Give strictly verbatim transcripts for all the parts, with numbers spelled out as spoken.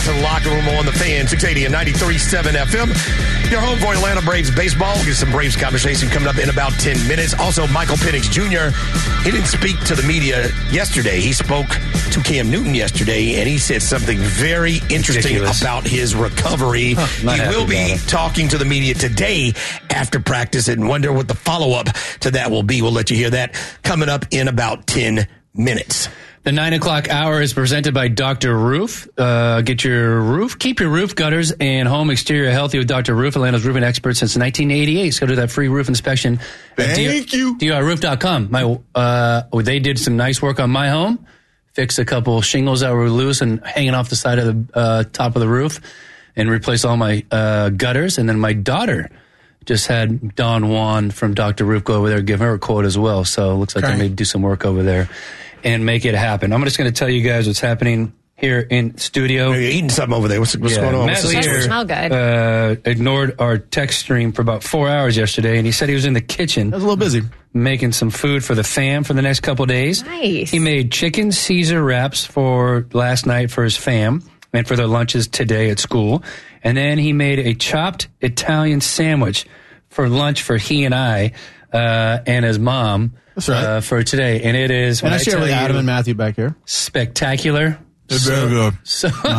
to the Locker Room on the Fan, six eighty and ninety-three point seven F M. Your home for Atlanta Braves baseball. We'll get some Braves conversation coming up in about ten minutes. Also, Michael Penix Junior He didn't speak to the media yesterday. He spoke to Cam Newton yesterday, and he said something very interesting Ridiculous. about his recovery. Huh, he will be talking to the media today after practice, and wonder what the follow-up to that will be. We'll let you hear that coming up in about ten minutes. The nine o'clock hour is presented by Doctor Roof. Uh, get your roof, keep your roof, gutters, and home exterior healthy with Doctor Roof, Atlanta's roofing expert since nineteen eighty-eight. So go to that free roof inspection. Thank D- you. D I roof dot com. My, uh, they did some nice work on my home. Fixed a couple shingles that were loose and hanging off the side of the uh, top of the roof, and replaced all my uh, gutters. And then my daughter just had Don Juan from Doctor Roof go over there and give her a quote as well. So it looks like okay. they may do some work over there and make it happen. I'm just going to tell you guys what's happening here in studio. You're eating something over there. What's, what's yeah, going on? Matt Lear, smell good. Uh, ignored our text stream for about four hours yesterday, and he said he was in the kitchen. I was a little busy. Making some food for the fam for the next couple of days. Nice. He made chicken Caesar wraps for last night for his fam and for their lunches today at school. And then he made a chopped Italian sandwich for lunch for he and I uh, and his mom. That's right. Uh, for today. And it is, when and I, I share with Adam and Matthew back here. Spectacular. It's so, very good. So, wow.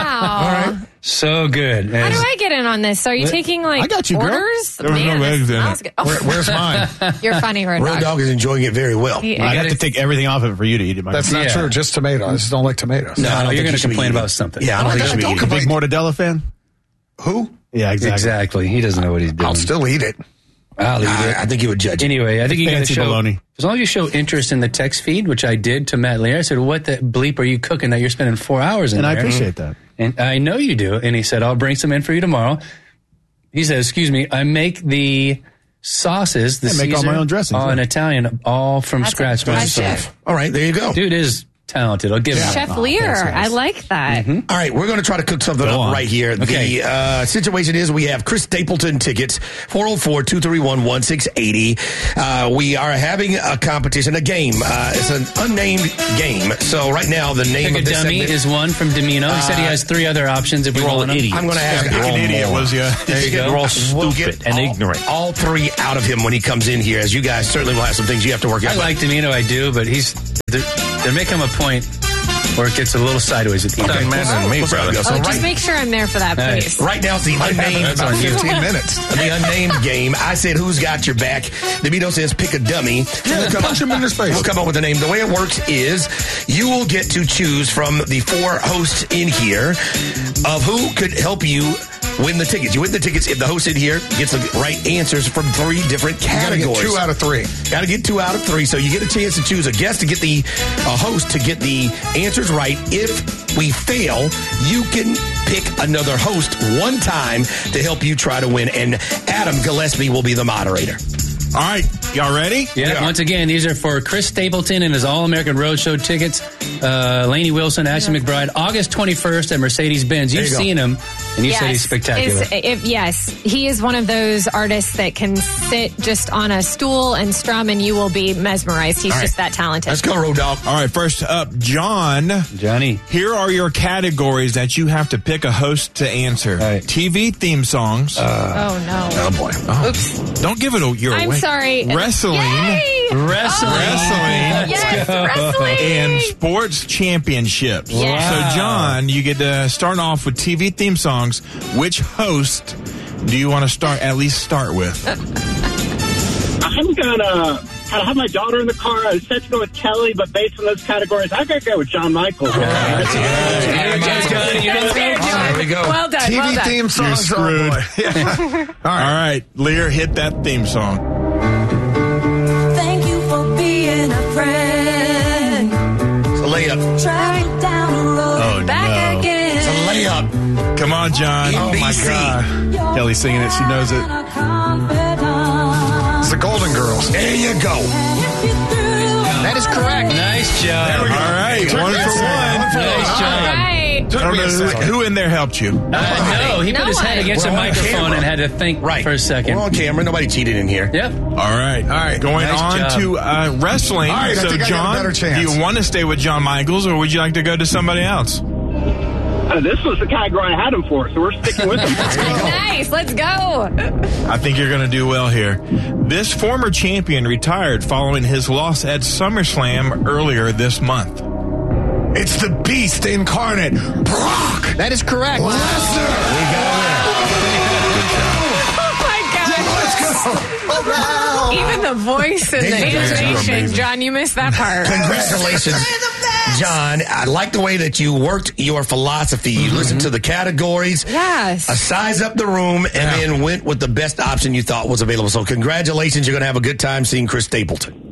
All right. So good. How do I get in on this? So are you taking like I got you, orders? There was Man, no eggs in it. Oh. Where, where's mine? You're funny, Road Dog. Road Dog is enjoying it very well. He, I'd have to take everything off of it for you to eat it. That's not yeah. true. Just tomatoes. I just don't like tomatoes. No, no you're going to complain about something. Yeah, I don't, I think don't, you don't should complain. Big Mortadella fan? Who? Yeah, exactly. Exactly. He doesn't know what he's doing. I'll still eat it. I'll eat I, it. I think you would judge it. Anyway, I think you got to show, baloney. as long as you show interest in the text feed, which I did to Matt Lear. I said, what the bleep are you cooking that you're spending four hours in and there? And I appreciate that. And I know you do. And he said, I'll bring some in for you tomorrow. He said, excuse me, I make the sauces, the I make Caesar, all my own dressings. all in Italian, all from That's scratch myself. All right, there you go. Dude is talented. I'll give him Chef that. Lear. Oh, nice. I like that. Mm-hmm. All right, we're going to try to cook something Go up on. right here. Okay. The uh, situation is we have Chris Stapleton tickets, four oh four, two three one, one six eight oh. Uh, we are having a competition, a game. Uh, it's an unnamed game. So right now, the name Pick of a this dummy segment is one from Domino. He said he has three other options if we roll an idiot. I'm going to ask yeah, an idiot was you. There you go. You're all stupid we'll get and all, ignorant. All three out of him when he comes in here, as you guys certainly will have some things you have to work out. I like Domino, I do, but he's there, there may come a point where it gets a little sideways at the Okay, end. man, me, brother. Oh, So just right, make sure I'm there for that, please. right now, it's the unnamed. That's on fifteen minutes. The unnamed game. I said, "Who's got your back?" Domino says, "Pick a dummy." Yeah, we'll come punch up, him in his face. We'll come up with a name. The way it works is you will get to choose from the four hosts in here of who could help you win the tickets. You win the tickets if the host in here gets the right answers from three different categories. You gotta get two out of three. Got to get two out of three. So you get a chance to choose a guest to get the a host to get the answers right. If we fail, you can pick another host one time to help you try to win. And Adam Gillespie will be the moderator. All right. Y'all ready? Yeah, yeah. Once again, these are for Chris Stapleton and his All-American Roadshow tickets. Uh, Lainey Wilson, Ashley McBride, August twenty-first at Mercedes-Benz. You've you seen him, and you yes. said he's spectacular. If, yes, he is one of those artists that can sit just on a stool and strum, and you will be mesmerized. He's right. just that talented. Let's go, Road Dog. All right, first up, John. Johnny. Here are your categories that you have to pick a host to answer. Right. T V theme songs. Uh, oh, no. Oh, boy. Oh. Oops. Don't give it a, your I'm away. sorry. Wrestling. Yay! Wrestling. Oh, Wrestling. yes, wrestling. And sports championships. Yes. So, John, you get to start off with T V theme songs. Which host do you want to start? At least start with. I'm gonna. I have my daughter in the car. I was set to go with Kelly, but based on those categories, I gotta go with John Michaels. All right. There we go. Well done. T V well done. theme You're songs. screwed. Oh, boy. Yeah. All right. All right, Lear, hit that theme song. Thank you for being a friend. It's a layup. Travel down the road, Oh, back no. again. It's a layup. Come on, John. Oh, my God. Kelly's singing it. She knows it. It's the Golden Girls. There you go. That is correct. Nice job. All right, one for one. Nice job. Right. I don't know who, who in there helped you. Uh, no, he No put his head one. against We're a on microphone camera. and had to think Right. for a second. We're on camera. Nobody cheated in here. Yep. All right, all right. Going Nice on job. to uh, wrestling. All right, I so, think I got a John, better chance. do you want to stay with John Michaels, or would you like to go to somebody else? Uh, this was the category I had him for, so we're sticking with him. Nice. Let's go. I think you're going to do well here. This former champion retired following his loss at SummerSlam earlier this month. It's the beast incarnate, Brock. That is correct. Lesnar. We got a winner. Oh, my God. Even the voice and the Thank you, guys. You're intonation. amazing. John, you missed that part. Congratulations, John. I like the way that you worked your philosophy. You Mm-hmm. listened to the categories, Yes. uh, size up the room, and Yeah. then went with the best option you thought was available. So congratulations. You're going to have a good time seeing Chris Stapleton.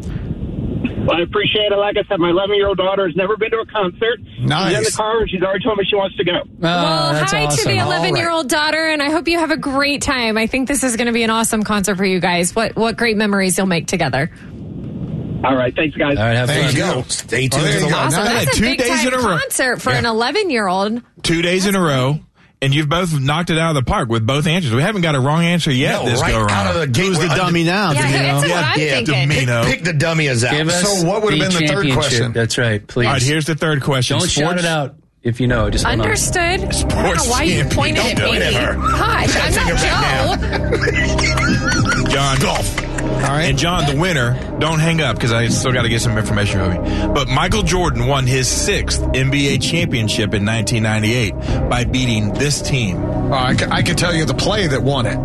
Well, I appreciate it. Like I said, my eleven-year-old daughter has never been to a concert. Nice. She's in the car, and she's already told me she wants to go. Oh, Well, that's hi awesome. to the All right. eleven-year-old daughter, and I hope you have a great time. I think this is going to be an awesome concert for you guys. What what great memories you'll make together. All right. Thanks, guys. All right, have There fun. you go. Stay tuned Oh, there to the you go. line. Awesome. Now, That's a two big days time in a row. concert for an eleven-year-old. Two days in a row, and you've both knocked it out of the park with both answers. We haven't got a wrong answer yet No, this right go around. out of the gate. Who's the we're dummy under- now? Yeah, Domino? that's what Yeah, I'm yeah, thinking. Domino. Pick, know. pick the dummy as out. Give us So what would've the been the third championship. question? That's right. Please. All right, here's the third question. Don't shout Sports- it out if you know. Just hold on. Understood. I don't Sports know why you champion. pointed at Don't me. point at her. Gosh, I'm Take her not Joe. John. Golf. All right. And John, the winner, don't hang up because I still got to get some information from you. But Michael Jordan won his sixth N B A championship in nineteen ninety-eight by beating this team. Oh, I, can, I can tell you the play that won it.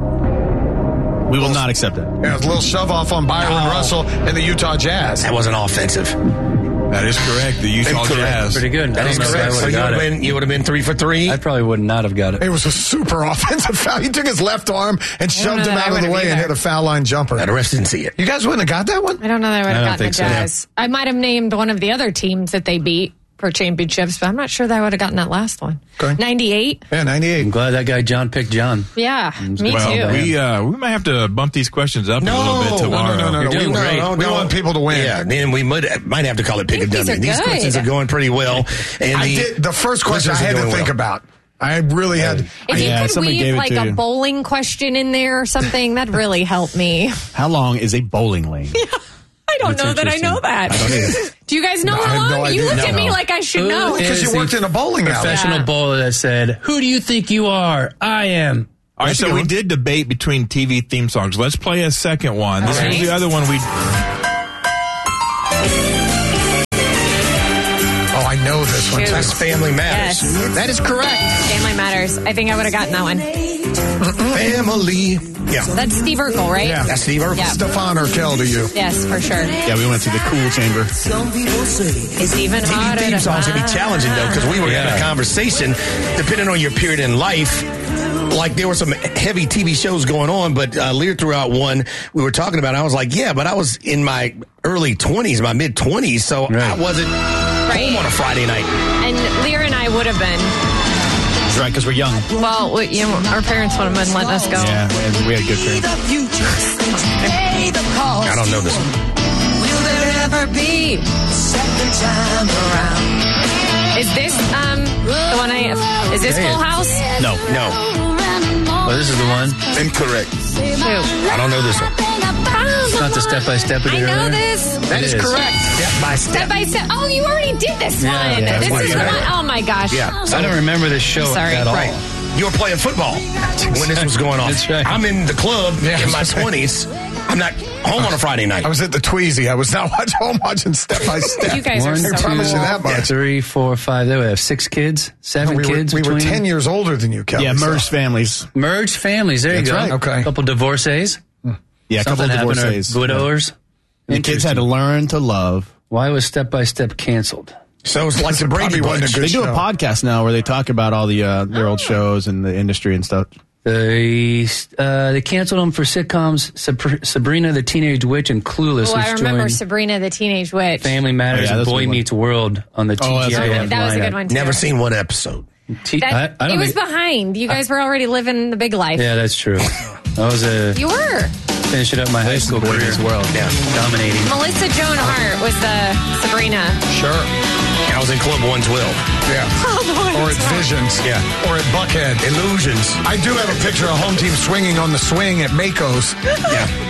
We will not accept that. Yeah, it was a little shove off on Byron Oh. Russell and the Utah Jazz. That wasn't offensive. That is correct. The Utah Correct. Jazz. Pretty good. That I is don't know if I correct. So would you have would got have it. been, you would have been three for three. I probably would not have got it. It was a super offensive foul. He took his left arm and shoved know him that I out of the would've way and either. hit a foul line jumper. Now, the refs didn't see it. You guys wouldn't have got that one? I don't know that I would I have don't gotten the think so. Jazz. I might have named one of the other teams that they beat for championships, but I'm not sure that I would have gotten that last one. Okay. ninety-eight? Yeah, I'm ninety-eight. glad that guy John picked John. Yeah, me Well, too. we uh, we might have to bump these questions up a little bit No, tomorrow. no, no, no, You're no. doing We- great. no, we want people to win. Yeah, then we might, might have to call it pick a I think dummy. these are These good. questions are going pretty well. And I the, did the first question I listeners are had to doing think well. about. I really had. if Yeah, you could somebody weave gave it like to a you. bowling question in there or something, that'd really help me. How long is a bowling lane? I don't That's know that I know interesting. that. I don't either. Do you guys know No, I how have no long? idea. You looked No, at me no. like I should Who know. is- Because you the worked in a bowling alley. Professional Yeah. bowler that said, "Who do you think you are? I am." All right, That's a so good we one. did debate between T V theme songs. Let's play a second one. This All is right. the other one we. Oh, I know this one. Shoot. That's Family Matters. Yes. That is correct. Family Matters. I think I would have gotten that one. Family. Yeah. That's Steve Urkel, right? Yeah. That's Steve Urkel. Yeah. Stefan Urkel to you. Yes, for sure. Yeah, we went to the cool chamber. It's even T V harder theme to songs can be find. challenging, though, because we were having a Yeah. conversation, depending on your period in life. Like, there were some heavy T V shows going on, but uh, Lear threw out one we were talking about. I was like, yeah, but I was in my early twenties, my mid-twenties, so I Right. wasn't Right. home on a Friday night. And Lear and I would have been. That's right, because we're young. Well, we, you know, our parents would have been letting us go. Yeah, and we had good parents. I don't know this one. Will there ever be second time around? Is this um the one I is this Full House? No. No. Well, this is the one. Incorrect. Who? I don't know this one. It's not the step by step. I know this. That It is is. correct. Step by Step step. by step. Oh, you already did this Yeah, one. yeah, this that's is the right. one. Oh my gosh. Yeah. I don't remember this show Sorry. at all. Right. You were playing football when this was going on. That's right. I'm in the club Yeah. in my twenties. I'm not home on a Friday night. I was at the Tweezy. I was not watching home watching step by step. You guys are One, so I promise you cool. that much. Three, four, five. There we have six kids, seven we were, kids. we were between ten years older than you, Kelly. Yeah, so- merged families. merged families. There That's you go. right. A Okay. couple divorcees. Yeah, a couple Something of happened, or divorcees. widowers. The kids had to learn to love. Why was Step by Step canceled? So it's like the Brady Probably wasn't Bunch. a good They do a show. podcast now where they talk about all the uh, their old shows and the industry and stuff. They uh, they canceled them for sitcoms Sab- Sabrina the Teenage Witch and Clueless. Oh, I which remember joined Sabrina the Teenage Witch. Family Matters Oh, yeah, and that's a Boy good one. Meets World on the T G I Oh, that's a F good one. That was a lineup. good one too. Never seen one episode. T- That, I, I it don't was think, behind. You guys were already living the big life. yeah, that's true. I was a You were. finishing up my high school Boy career. Meets World. Yeah. Dominating. Melissa Joan Hart was the Sabrina. Sure. I was in Club one twelve. Yeah. Or at Visions. Yeah. Or at Buckhead. Illusions. I do have a picture of home team swinging on the swing at Mako's. Yeah.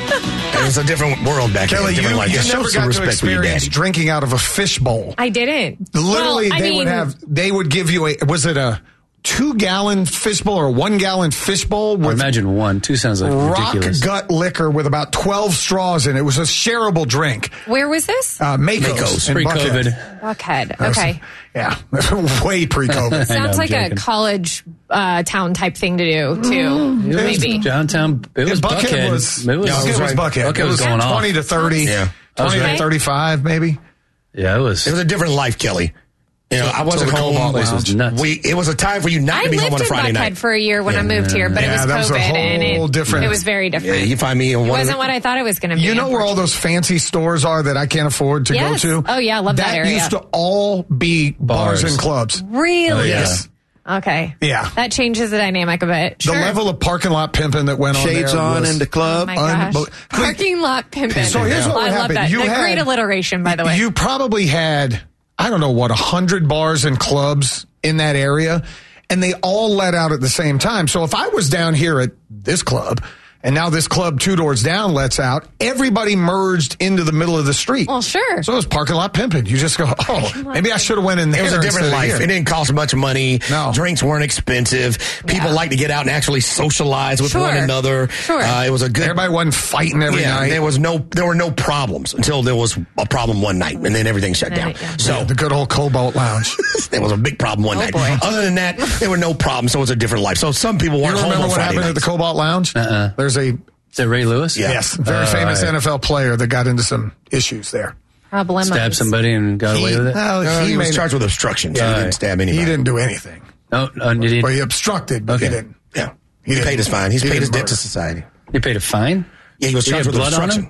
It was a different world back then. Kelly, you, different life. you Yeah, show never some got to respect for your experience daddy. drinking out of a fish bowl. I didn't. Literally, Well, I they mean, would have. They would give you a. Was it a two-gallon fish bowl or a one-gallon fish bowl Or with imagine one. Two sounds like rock ridiculous. gut liquor with about twelve straws in it? It was a shareable drink. Where was this? Uh, Mako's, Mako's, in Pre-COVID. Buckhead. Buckhead. Okay. Yeah, way pre-COVID. Sounds I'm like a joking. college uh, town type thing to do, too. It was Maybe. downtown. It was Buckhead Buckhead. was. it was, yeah, it was Buckhead. Buckhead it was was going off. twenty to thirty. Yeah. twenty Okay. to thirty-five, maybe. Yeah, it was. It was a different life, Kelly. You know, I wasn't the home. Cobalt place was nuts. We, it was a time for you not I to be home lived on a in Friday Buckhead night. for a year when I moved here, but Yeah, it that was was a COVID, and whole it, different- it was very different. Yeah, you find me in it one. wasn't what I thought it was going to be. You know where all those fancy stores are that I can't afford to Yes. go to? Oh, yeah, I love that area. used to all be bars, Bars. and clubs. Really? Oh, yeah. Yes. Okay. Yeah. That changes the dynamic a bit. Sure. The level of parking lot pimping that went on Shades there on was in the Oh club. my gosh. unbel- Parking lot pimping. So here's what I would love happen. that. You A had- great alliteration, by the way. You probably had, I don't know what, a hundred bars and clubs in that area, and they all let out at the same time. So if I was down here at this club, and now this club two doors down lets out, everybody merged into the middle of the street. Well, sure. So it was parking lot pimping. You just go, oh, maybe I should have went in there. It was a different instead of life. here. It didn't cost much money. No. Drinks weren't expensive. People Yeah. like to get out and actually socialize with Sure. one another. Sure. Uh, it was a good. Everybody wasn't fighting every yeah, night. there was no, there were no problems until there was a problem one night, and then everything shut down. Right, yeah. So the good old Cobalt Lounge. there was a big problem one Oh, night. boy. Other than that, there were no problems. So it was a different life. So some people You weren't home remember on what Friday happened at the nights. Cobalt Lounge? Uh-uh. There's a Is that Ray Lewis? Yeah. yes, very Uh, famous right. N F L player that got into some issues there. Problemos. Stabbed somebody and got away He- with it? well, No, he, was made- charged with obstruction, so he Yeah. didn't stab anybody. He didn't do anything. No, uh, did he, Well, he obstructed, but he Okay. didn't. Yeah, He he, didn't- paid his fine. He's he paid his didn't debt to murder. society. he paid a fine? Yeah, he was Did he charged have with blood on obstruction. him?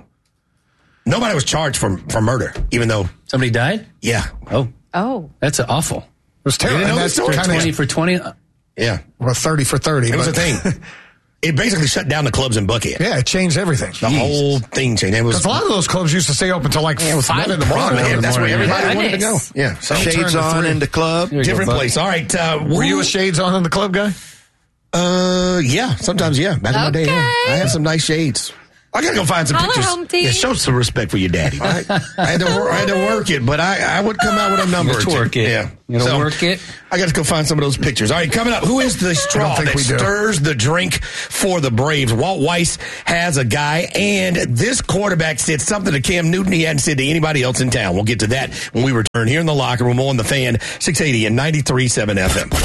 Nobody was charged for for murder, even though Somebody died? yeah, Oh, Oh. that's awful. It was terrible. You didn't And know that's the story? kinda- twenty for twenty? yeah. well, thirty for thirty. It was a but- thing. It basically shut down the clubs in Buckhead. Yeah, it changed everything. The whole thing changed. It was Because a lot of those clubs used to stay open until like five in the morning. Yeah, that's where morning, everybody yeah. wanted to go. Goodness. Yeah, so Shades Shades to on three. in the club. Here you go, different bud. place. All right, uh, Were you a shades on in the club guy? Uh, yeah, sometimes yeah. Back in my day, yeah. Okay. I had some nice shades. I gotta go find some Holla, pictures. home team. Yeah, show some respect for your daddy. I, I had to work. I had to work it, but I, I would come out with a number. Let's or two. work it. Yeah, You gonna work it? I got to go find some of those pictures. All right, coming up. Who is the straw think that we do. stirs the drink for the Braves? Walt Weiss has a guy, and this quarterback said something to Cam Newton he hadn't said to anybody else in town. We'll get to that when we return here in the locker room on the Fan six eighty and ninety-three point seven F M.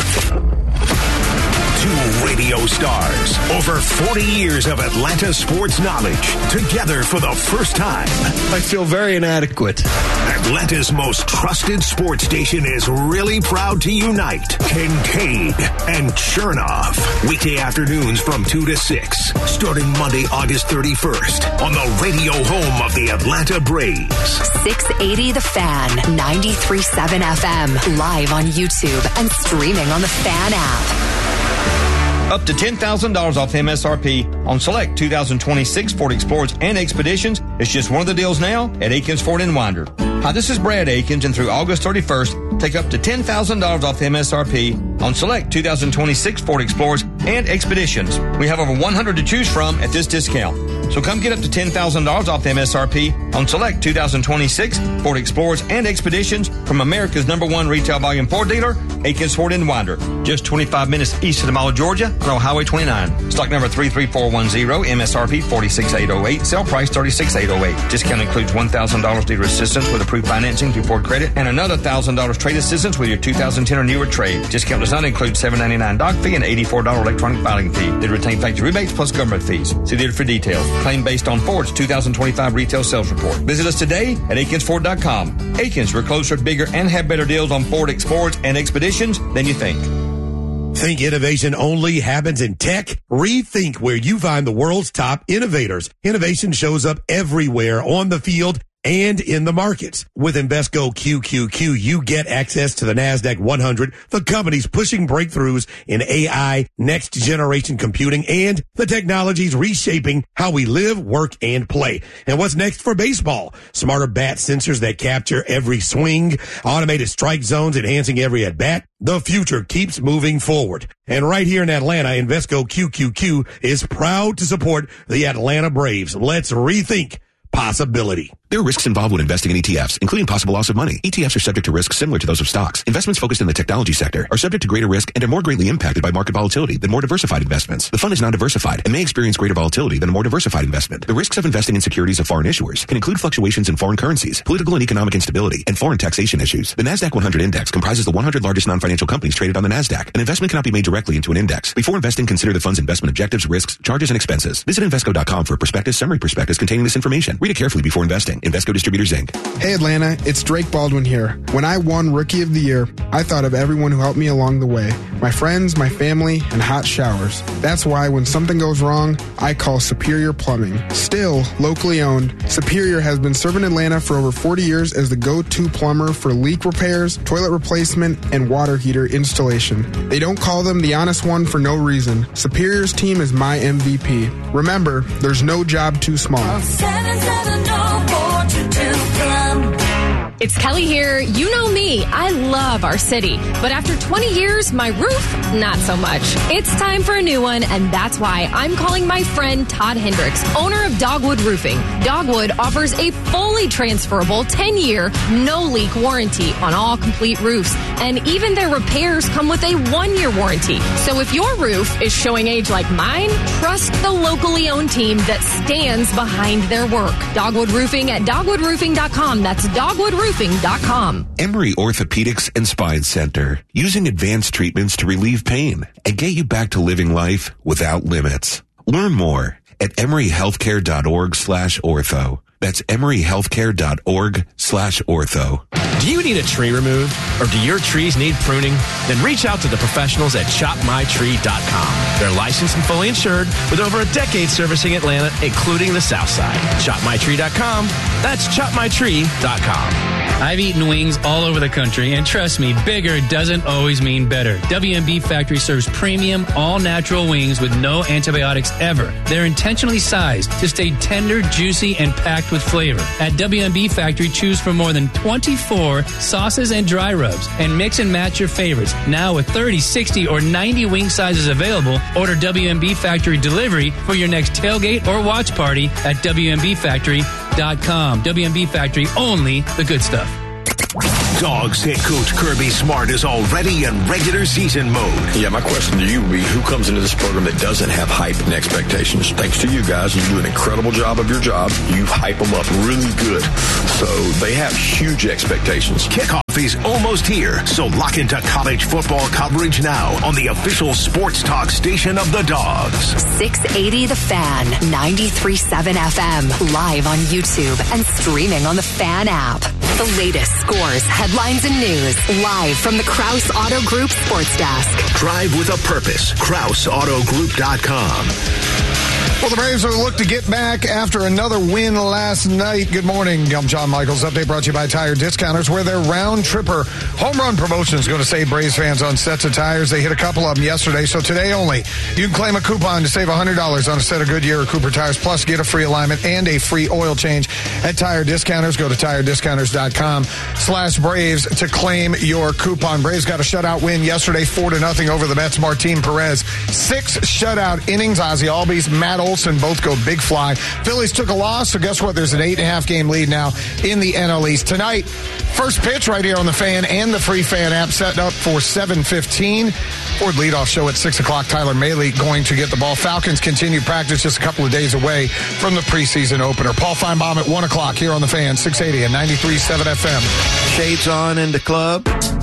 Two radio stars, over forty years of Atlanta sports knowledge, together for the first time. I feel very inadequate. Atlanta's most trusted sports station is really proud to unite Kincaid and Chernoff. Weekday afternoons from two to six, starting Monday, August thirty-first, on the radio home of the Atlanta Braves. six eighty The Fan, ninety-three point seven F M, live on YouTube and streaming on the Fan app. Up to ten thousand dollars off M S R P on select two thousand twenty-six Ford Explorers and Expeditions. It's just one of the deals now at Akins Ford in Winder. Hi, this is Brad Akins, and through August thirty-first, take up to ten thousand dollars off M S R P on select two thousand twenty-six Ford Explorers and Expeditions. We have over one hundred to choose from at this discount. So come get up to ten thousand dollars off M S R P on select two thousand twenty-six Ford Explorers and Expeditions from America's number one retail volume Ford dealer, Akins Ford in Winder. Just twenty-five minutes east of the Mall of Georgia on Highway twenty-nine. Stock number three three four one zero, M S R P forty-six thousand eight hundred eight, sale price thirty-six thousand eight hundred eight. Discount includes one thousand dollars dealer assistance with approved financing through Ford Credit and another one thousand dollars trade assistance with your two thousand ten or newer trade. Discount does not include seven dollars and ninety-nine cents doc fee and eighty-four dollars electronic filing fee. They retain factory rebates plus government fees. See dealer for details. Claim based on Ford's two thousand twenty-five retail sales report. Visit us today at Akins Ford dot com. Akins, we're closer, bigger, and have better deals on Ford Explorers and Expeditions than you think. Think innovation only happens in tech? Rethink where you find the world's top innovators. Innovation shows up everywhere, on the field and in the markets. With Invesco Q Q Q, you get access to the NASDAQ one hundred, the companies pushing breakthroughs in A I, next generation computing, and the technologies reshaping how we live, work, and play. And what's next for baseball? Smarter bat sensors that capture every swing, automated strike zones enhancing every at bat. The future keeps moving forward. And right here in Atlanta, Invesco Q Q Q is proud to support the Atlanta Braves. Let's rethink possibility. There are risks involved when investing in E T Fs, including possible loss of money. E T Fs are subject to risks similar to those of stocks. Investments focused in the technology sector are subject to greater risk and are more greatly impacted by market volatility than more diversified investments. The fund is non-diversified and may experience greater volatility than a more diversified investment. The risks of investing in securities of foreign issuers can include fluctuations in foreign currencies, political and economic instability, and foreign taxation issues. The NASDAQ one hundred Index comprises the one hundred largest non-financial companies traded on the NASDAQ. An investment cannot be made directly into an index. Before investing, consider the fund's investment objectives, risks, charges, and expenses. Visit Invesco dot com for a prospectus, summary prospectus containing this information. Read it carefully before investing. Invesco Distributors, Incorporated. Hey Atlanta, it's Drake Baldwin here. When I won Rookie of the Year, I thought of everyone who helped me along the way. My friends, my family, and hot showers. That's why when something goes wrong, I call Superior Plumbing. Still locally owned, Superior has been serving Atlanta for over forty years as the go-to plumber for leak repairs, toilet replacement, and water heater installation. They don't call them the honest one for no reason. Superior's team is my M V P. Remember, there's no job too small. seven seven zero four two two Plum. It's Kelly here. You know me. I love our city. But after twenty years, my roof, not so much. It's time for a new one, and that's why I'm calling my friend Todd Hendricks, owner of Dogwood Roofing. Dogwood offers a fully transferable ten-year, no-leak warranty on all complete roofs, and even their repairs come with a one-year warranty. So if your roof is showing age like mine, trust the locally owned team that stands behind their work. Dogwood Roofing at dogwood roofing dot com. That's dogwood roofing dot com. Emory Orthopedics and Spine Center, using advanced treatments to relieve pain and get you back to living life without limits. Learn more at emory healthcare dot org slash ortho. That's emory healthcare dot org slash ortho. Do you need a tree removed, or do your trees need pruning? Then reach out to the professionals at chop my tree dot com. They're licensed and fully insured with over a decade servicing Atlanta, including the South Side. chop my tree dot com. That's chop my tree dot com. I've eaten wings all over the country, and trust me, bigger doesn't always mean better. W M B Factory serves premium, all-natural wings with no antibiotics ever. They're intentionally sized to stay tender, juicy, and packed with flavor. At W M B Factory, choose from more than twenty-four sauces and dry rubs, and mix and match your favorites. Now with thirty, sixty, or ninety wing sizes available, order W M B Factory delivery for your next tailgate or watch party at W M B factory dot com. W M B Factory, only the good stuff. Dogs head coach Kirby Smart is already in regular season mode. Yeah, my question to you would be, who comes into this program that doesn't have hype and expectations? Thanks to you guys, you do an incredible job of your job. You hype them up really good. So they have huge expectations. Kickoff is almost here, so lock into college football coverage now on the official sports talk station of the Dogs. six eighty The Fan, ninety-three point seven F M, live on YouTube and streaming on the Fan app. The latest scores, headlines, and news, live from the Krause Auto Group Sports Desk. Drive with a purpose. Krause Auto Group dot com. Well, the Braves are look to get back after another win last night. Good morning. I'm John Michaels. Update brought to you by Tire Discounters, where their round tripper home run promotion is going to save Braves fans on sets of tires. They hit a couple of them yesterday, so today only, you can claim a coupon to save one hundred dollars on a set of Goodyear or Cooper tires, plus get a free alignment and a free oil change at Tire Discounters. Go to tire discounters dot com slash Braves to claim your coupon. Braves got a shutout win yesterday, four to nothing over the Mets. Martin Perez, six shutout innings. Ozzie Albies, Matt Olson both go big fly. Phillies took a loss, so guess what? There's an eight and a half game lead now in the N L East. Tonight, first pitch right here on the Fan and the free Fan app, set up for seven fifteen. Ford leadoff show at six o'clock. Tyler Mahle going to get the ball. Falcons continue practice just a couple of days away from the preseason opener. Paul Feinbaum at one o'clock here on the Fan, six eighty and ninety-three point seven F M. Shades on in the club.